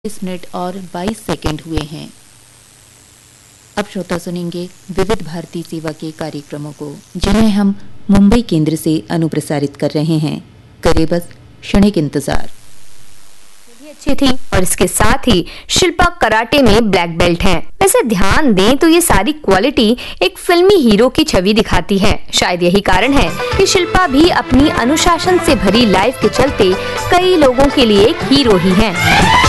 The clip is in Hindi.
मिनट और 22 सेकंड हुए हैं। अब श्रोता सुनेंगे विविध भारती सेवा के कार्यक्रमों को, जिन्हें हम मुंबई केंद्र से अनुप्रसारित कर रहे हैं। करें बस क्षणिक इंतजार। भी अच्छी थी और इसके साथ ही शिल्पा कराटे में ब्लैक बेल्ट हैं। वैसे ध्यान दें तो ये सारी क्वालिटी एक फिल्मी हीरो की छवि दिखाती है। शायद यही कारण है कि शिल्पा भी अपनी अनुशासन से भरी लाइफ के चलते कई लोगों के लिए एक हीरो ही हैं।